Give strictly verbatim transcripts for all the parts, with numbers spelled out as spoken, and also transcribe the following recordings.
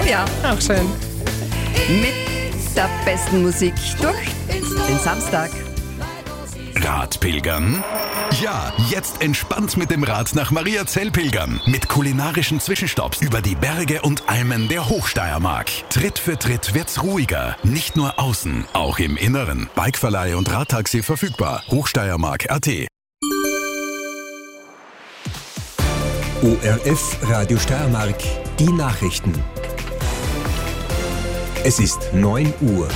Oh ja. Auch schön. Mit der besten Musik durch den Samstag. Radpilgern? Ja, jetzt entspannt mit dem Rad nach Mariazell pilgern. Mit kulinarischen Zwischenstopps über die Berge und Almen der Hochsteiermark. Tritt für Tritt wird's ruhiger. Nicht nur außen, auch im Inneren. Bikeverleih und Radtaxi verfügbar. Hochsteiermark Punkt a t. O R F Radio Steiermark, die Nachrichten. Es ist neun Uhr.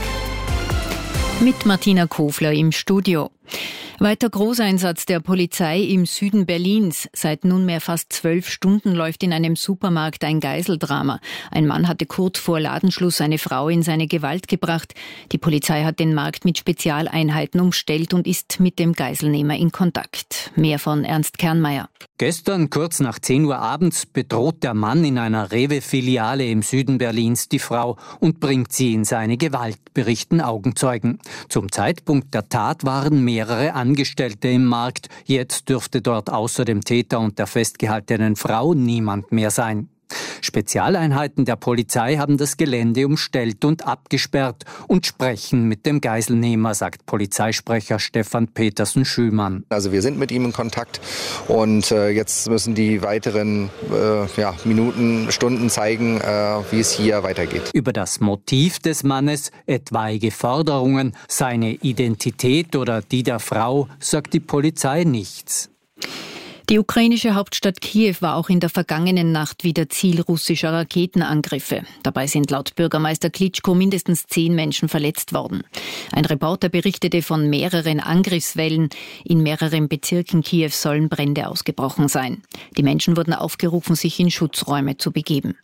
Mit Martina Kofler im Studio. Weiter Großeinsatz der Polizei im Süden Berlins. Seit nunmehr fast zwölf Stunden läuft in einem Supermarkt ein Geiseldrama. Ein Mann hatte kurz vor Ladenschluss eine Frau in seine Gewalt gebracht. Die Polizei hat den Markt mit Spezialeinheiten umstellt und ist mit dem Geiselnehmer in Kontakt. Mehr von Ernst Kernmeier. Gestern, kurz nach zehn Uhr abends, bedroht der Mann in einer Rewe-Filiale im Süden Berlins die Frau und bringt sie in seine Gewalt, berichten Augenzeugen. Zum Zeitpunkt der Tat waren mehrere Angestellte im Markt. Jetzt dürfte dort außer dem Täter und der festgehaltenen Frau niemand mehr sein. Spezialeinheiten der Polizei haben das Gelände umstellt und abgesperrt und sprechen mit dem Geiselnehmer, sagt Polizeisprecher Stefan Petersen-Schümann. Also wir sind mit ihm in Kontakt und äh, jetzt müssen die weiteren äh, ja, Minuten, Stunden zeigen, äh, wie es hier weitergeht. Über das Motiv des Mannes, etwaige Forderungen, seine Identität oder die der Frau, sagt die Polizei nichts. Die ukrainische Hauptstadt Kiew war auch in der vergangenen Nacht wieder Ziel russischer Raketenangriffe. Dabei sind laut Bürgermeister Klitschko mindestens zehn Menschen verletzt worden. Ein Reporter berichtete von mehreren Angriffswellen. In mehreren Bezirken Kiews sollen Brände ausgebrochen sein. Die Menschen wurden aufgerufen, sich in Schutzräume zu begeben.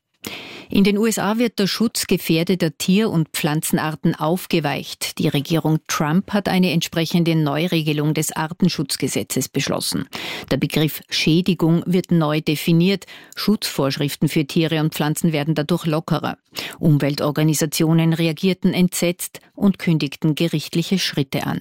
In den U S A wird der Schutz gefährdeter Tier- und Pflanzenarten aufgeweicht. Die Regierung Trump hat eine entsprechende Neuregelung des Artenschutzgesetzes beschlossen. Der Begriff Schädigung wird neu definiert. Schutzvorschriften für Tiere und Pflanzen werden dadurch lockerer. Umweltorganisationen reagierten entsetzt und kündigten gerichtliche Schritte an.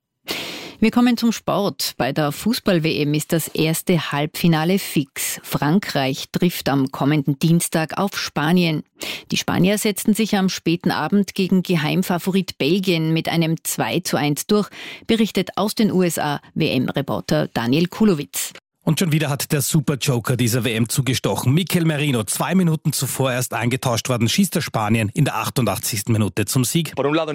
Wir kommen zum Sport. Bei der Fußball-W M ist das erste Halbfinale fix. Frankreich trifft am kommenden Dienstag auf Spanien. Die Spanier setzten sich am späten Abend gegen Geheimfavorit Belgien mit einem zwei zu eins durch, berichtet aus den U S A W M-Reporter Daniel Kulowitz. Und schon wieder hat der Super-Joker dieser W M zugestochen. Mikel Merino, zwei Minuten zuvor erst eingetauscht worden, schießt der Spanien in der achtundachtzigsten Minute zum Sieg. Nicht mal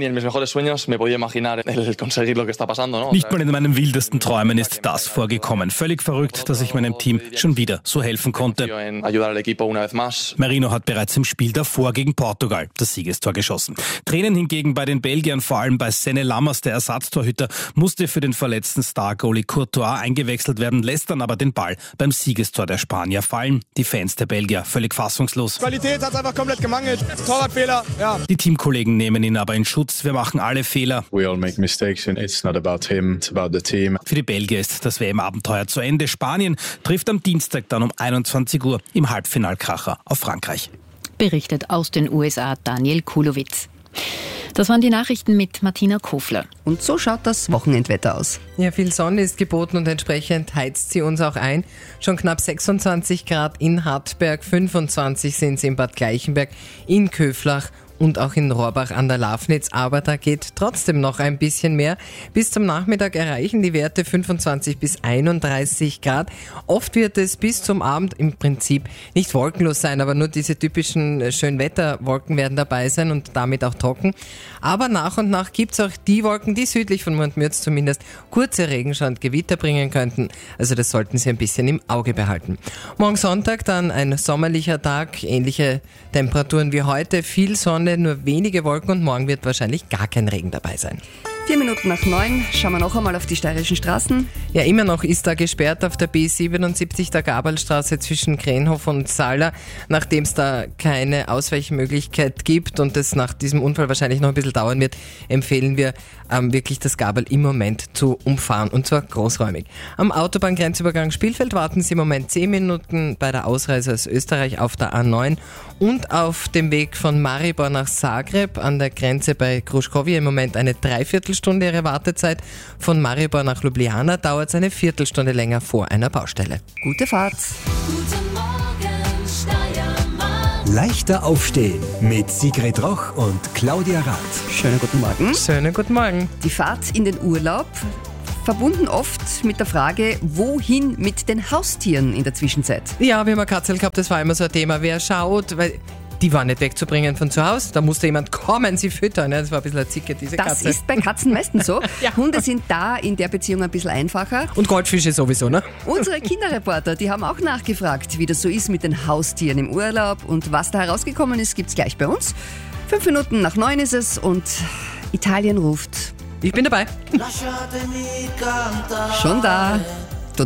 in meinen wildesten Träumen ist das vorgekommen. Völlig verrückt, dass ich meinem Team schon wieder so helfen konnte. Merino hat bereits im Spiel davor gegen Portugal das Siegestor geschossen. Tränen hingegen bei den Belgiern, vor allem bei Senne Lammers, der Ersatztorhüter, musste für den verletzten Star-Goalie Courtois eingewechselt werden, lässt dann aber den Ball beim Siegestor der Spanier fallen. Die Fans der Belgier völlig fassungslos. Qualität hat einfach komplett gemangelt. Torwartfehler, ja. Die Teamkollegen nehmen ihn aber in Schutz. Wir machen alle Fehler. We all make mistakes and it's not about him, it's about the team. Für die Belgier ist das W M-Abenteuer zu Ende. Spanien trifft am Dienstag dann um einundzwanzig Uhr im Halbfinalkracher auf Frankreich. Berichtet aus den U S A Daniel Kulowitz. Das waren die Nachrichten mit Martina Kofler. Und so schaut das Wochenendwetter aus. Ja, viel Sonne ist geboten und entsprechend heizt sie uns auch ein. Schon knapp sechsundzwanzig Grad in Hartberg, fünfundzwanzig sind es in Bad Gleichenberg, in Köflach und auch in Rohrbach an der Lafnitz, aber da geht trotzdem noch ein bisschen mehr. Bis zum Nachmittag erreichen die Werte fünfundzwanzig bis einunddreißig Grad. Oft wird es bis zum Abend im Prinzip nicht wolkenlos sein, aber nur diese typischen Schönwetterwolken werden dabei sein und damit auch trocken. Aber nach und nach gibt es auch die Wolken, die südlich von Mundmürz zumindest kurze Regenschauer und Gewitter bringen könnten. Also das sollten Sie ein bisschen im Auge behalten. Morgen Sonntag dann ein sommerlicher Tag, ähnliche Temperaturen wie heute, viel Sonne, nur wenige Wolken und morgen wird wahrscheinlich gar kein Regen dabei sein. Vier Minuten nach neun, schauen wir noch einmal auf die steirischen Straßen. Ja, immer noch ist da gesperrt auf der B siebenundsiebzig der Gaberlstraße zwischen Krenhof und Salla, nachdem es da keine Ausweichmöglichkeit gibt und es nach diesem Unfall wahrscheinlich noch ein bisschen dauern wird, empfehlen wir ähm, wirklich das Gabel im Moment zu umfahren und zwar großräumig. Am Autobahngrenzübergang Spielfeld warten Sie im Moment zehn Minuten bei der Ausreise aus Österreich auf der A neun und auf dem Weg von Maribor nach Zagreb an der Grenze bei Kruškovje im Moment eine Dreiviertelstunde ihre Wartezeit. Von Maribor nach Ljubljana dauert es eine Viertelstunde länger vor einer Baustelle. Gute Fahrt. Guten Morgen, Steiermark. Leichter aufstehen mit Sigrid Roch und Claudia Rath. Schönen guten Morgen. Schönen guten Morgen. Die Fahrt in den Urlaub, verbunden oft mit der Frage, wohin mit den Haustieren in der Zwischenzeit? Ja, wir haben eine Katze gehabt, das war immer so ein Thema. Wer schaut, weil die war nicht wegzubringen von zu Hause. Da musste jemand kommen, sie füttern. Das war ein bisschen eine Zicke, diese das Katze. Das ist bei Katzen meistens so. Ja. Hunde sind da in der Beziehung ein bisschen einfacher. Und Goldfische sowieso, ne? Unsere Kinderreporter, die haben auch nachgefragt, wie das so ist mit den Haustieren im Urlaub. Und was da herausgekommen ist, gibt's gleich bei uns. Fünf Minuten nach neun ist es und Italien ruft. Ich bin dabei. Schon da.